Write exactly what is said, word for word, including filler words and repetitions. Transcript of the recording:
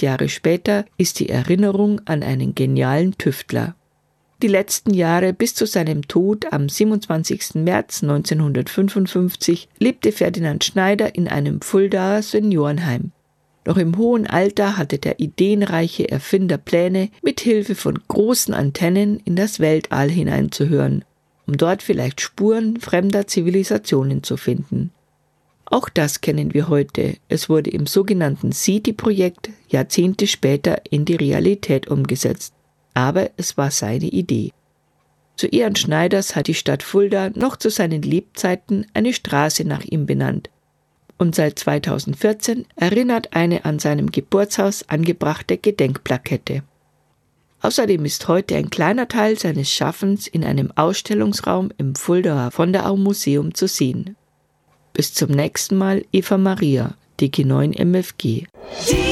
hundert Jahre später ist die Erinnerung an einen genialen Tüftler. Die letzten Jahre bis zu seinem Tod am siebenundzwanzigsten März neunzehnhundertfünfundfünfzig lebte Ferdinand Schneider in einem Fuldaer Seniorenheim. Noch im hohen Alter hatte der ideenreiche Erfinder Pläne, mit Hilfe von großen Antennen in das Weltall hineinzuhören, um dort vielleicht Spuren fremder Zivilisationen zu finden. Auch das kennen wir heute. Es wurde im sogenannten SETI-Projekt Jahrzehnte später in die Realität umgesetzt. Aber es war seine Idee. Zu Ehren Schneiders hat die Stadt Fulda noch zu seinen Lebzeiten eine Straße nach ihm benannt. Und seit zweitausendvierzehn erinnert eine an seinem Geburtshaus angebrachte Gedenkplakette. Außerdem ist heute ein kleiner Teil seines Schaffens in einem Ausstellungsraum im Fuldaer Vonderau Museum zu sehen. Bis zum nächsten Mal, Eva Maria, D G neun M F G.